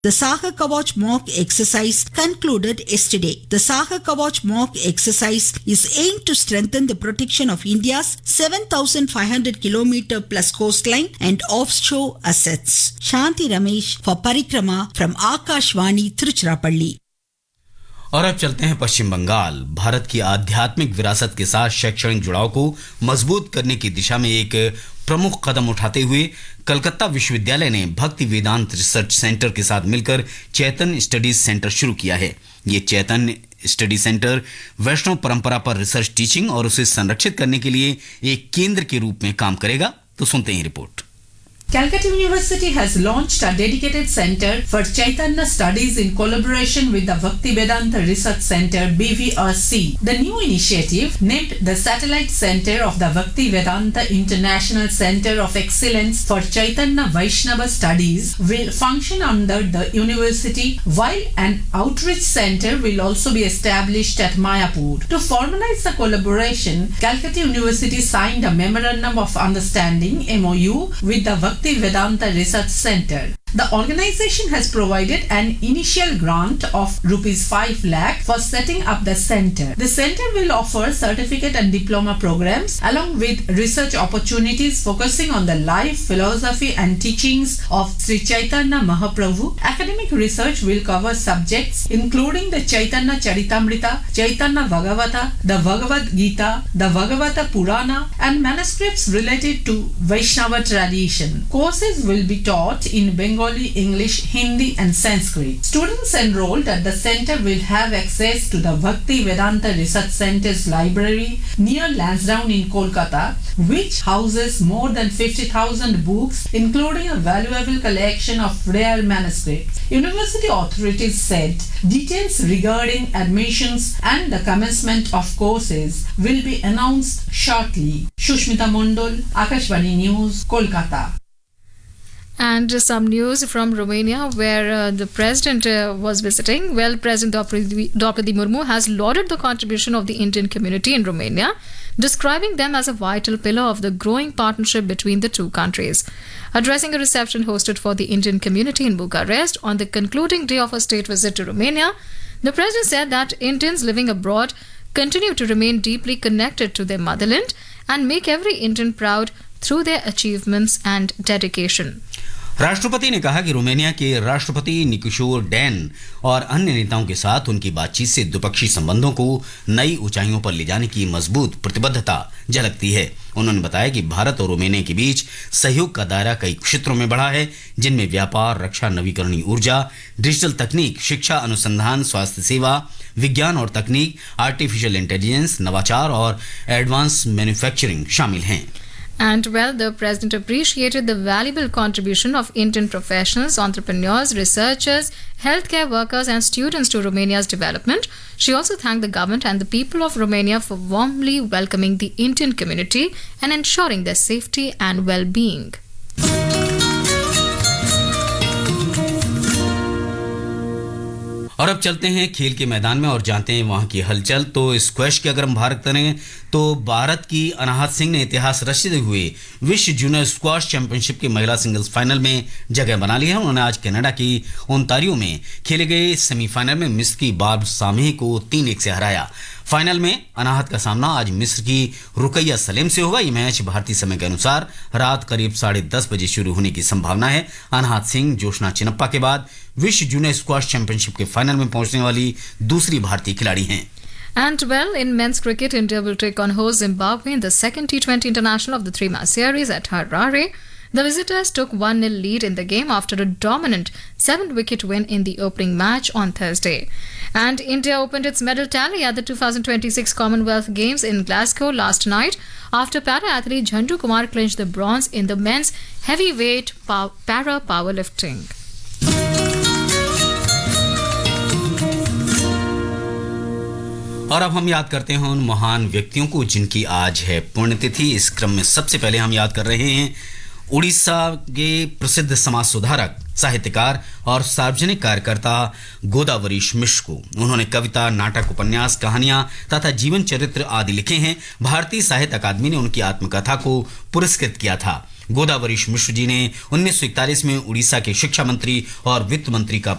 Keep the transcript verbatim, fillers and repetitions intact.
The Sagar Kavach mock exercise concluded yesterday. The Sagar Kavach mock exercise is aimed to strengthen the protection of India's seven thousand five hundred kilometer plus coastline and offshore assets. Shanti Ramesh for Parikrama from Akashvani, Tiruchirappalli. और अब चलते हैं पश्चिम बंगाल। भारत की आध्यात्मिक विरासत के साथ शैक्षणिक जुड़ाव को मजबूत करने की दिशा में एक प्रमुख कदम उठाते हुए कलकत्ता विश्वविद्यालय ने भक्ति वेदांत रिसर्च सेंटर के साथ मिलकर चैतन्य स्टडीज सेंटर शुरू किया है। ये चैतन्य स्टडी सेंटर वैष्णव परंपरा पर रिसर्च टीचिंग और उसे संरक्षित करने के लिए एक केंद्र के रूप में काम करेगा। तो सुनते हैं report. Calcutta University has launched a dedicated center for Chaitanya studies in collaboration with the Bhakti Vedanta Research Center B V R C. The new initiative, named the Satellite Center of the Bhakti Vedanta International Center of Excellence for Chaitanya Vaishnava Studies, will function under the university, while an outreach center will also be established at Mayapur. To formalize the collaboration, Calcutta University signed a Memorandum of Understanding M O U with the Bhakti Vedanta Research Center. The organization has provided an initial grant of rupees five lakh for setting up the center. The center will offer certificate and diploma programs along with research opportunities focusing on the life, philosophy and teachings of Sri Chaitanya Mahaprabhu. Academic research will cover subjects including the Chaitanya Charitamrita, Chaitanya Bhagavata, the Bhagavad Gita, the Bhagavata Purana and manuscripts related to Vaishnava tradition. Courses will be taught in Bengali, English, Hindi and Sanskrit. Students enrolled at the center will have access to the Bhakti Vedanta Research Center's library near Lansdowne in Kolkata, which houses more than fifty thousand books, including a valuable collection of rare manuscripts. University authorities said details regarding admissions and the commencement of courses will be announced shortly. Shushmita Mondol, Akashvani News, Kolkata. And some news from Romania, where uh, the president uh, was visiting. Well, President Draupadi Murmu has lauded the contribution of the Indian community in Romania, describing them as a vital pillar of the growing partnership between the two countries. Addressing a reception hosted for the Indian community in Bucharest on the concluding day of a state visit to Romania, the president said that Indians living abroad continue to remain deeply connected to their motherland and make every Indian proud through their achievements and dedication. राष्ट्रपति ने कहा कि Romania के राष्ट्रपति निकोशोर Dan और अन्य नेताओं के साथ उनकी बातचीत से द्विपक्षीय संबंधों को नई ऊंचाइयों पर ले जाने की मजबूत प्रतिबद्धता झलकती है। उन्होंने बताया कि भारत और रोमानिया के बीच सहयोग का दायरा कई क्षेत्रों में बढ़ा है, जिनमें व्यापार, रक्षा, नवीकरणीय ऊर्जा, डिजिटल तकनीक, शिक्षा, अनुसंधान, स्वास्थ्य सेवा, विज्ञान और तकनीक, आर्टिफिशियल इंटेलिजेंस, नवाचार और एडवांस मैन्युफैक्चरिंग शामिल हैं। And well, the president appreciated the valuable contribution of Indian professionals, entrepreneurs, researchers, healthcare workers and students to Romania's development. She also thanked the government and the people of Romania for warmly welcoming the Indian community and ensuring their safety and well-being. और अब चलते हैं खेल के मैदान में और जानते हैं वहां की हलचल। तो स्क्वैश की अगर हम बात करें तो भारत की अनाहत सिंह ने इतिहास रचते हुए विश्व जूनियर स्क्वैश चैंपियनशिप के महिला सिंगल्स फाइनल में जगह बना ली है। उन्होंने आज कनाडा की ओंटारियो में खेले गए सेमीफाइनल में मिस्र की बाब सामेह को तीन एक से हराया। फाइनल में अनाहत का सामना आज मिस्र की रुकैया सलेम से होगा। ये मैच भारतीय समय के अनुसार रात करीब साढ़े दस बजे शुरू होने की संभावना है। अनाहत सिंह जोशना चिनप्पा के बाद विश्व जूनियर स्क्वैश चैंपियनशिप के फाइनल में पहुंचने वाली दूसरी भारतीय खिलाड़ी हैं। And well, in men's cricket, India will take on host Zimbabwe in the second T twenty international of the three-match series at Harare. The visitors took one nil lead in the game after a dominant seven-wicket win in the opening match on Thursday. And India opened its medal tally at the two thousand twenty-six Commonwealth Games in Glasgow last night after para-athlete Jhandu Kumar clinched the bronze in the men's heavyweight pow- para-powerlifting. और अब हम याद करते हैं उन महान व्यक्तियों को जिनकी आज है पुण्यतिथि। इस क्रम में सबसे पहले हम याद कर रहे हैं उड़ीसा के प्रसिद्ध समाज सुधारक, साहित्यकार और सार्वजनिक कार्यकर्ता गोदावरीश मिश्र को। उन्होंने कविता, नाटक, उपन्यास, कहानियां तथा जीवन चरित्र आदि लिखे हैं। भारतीय साहित्य अकादमी ने उनकी आत्मकथा को पुरस्कृत किया था। गोदावरीश मिश्र जी ने उन्नीस सौ इकतालीस में उड़ीसा के शिक्षा मंत्री और वित्त मंत्री का